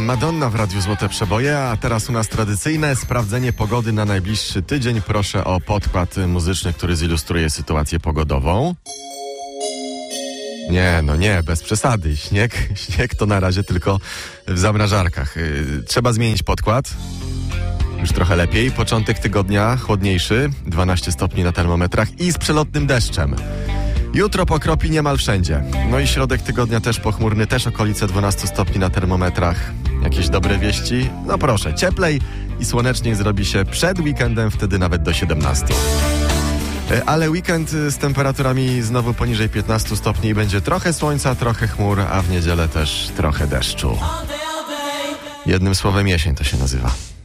Madonna w Radiu Złote Przeboje, a teraz u nas tradycyjne sprawdzenie pogody na najbliższy tydzień. Proszę o podkład muzyczny, który zilustruje sytuację pogodową. Nie, bez przesady. Śnieg to na razie tylko w zamrażarkach. Trzeba zmienić podkład. Już trochę lepiej. Początek tygodnia chłodniejszy, 12 stopni na termometrach i z przelotnym deszczem. Jutro pokropi niemal wszędzie. No i środek tygodnia też pochmurny, też okolice 12 stopni na termometrach. Jakieś dobre wieści? No proszę, cieplej i słoneczniej zrobi się przed weekendem, wtedy nawet do 17. Ale weekend z temperaturami znowu poniżej 15 stopni, będzie trochę słońca, trochę chmur, a w niedzielę też trochę deszczu. Jednym słowem jesień to się nazywa.